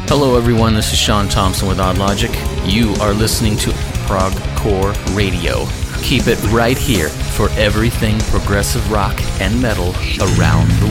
Hello everyone, this is Sean Thompson with Odd Logic. You are listening to Prog Core Radio. Keep it right here for everything progressive rock and metal around the world.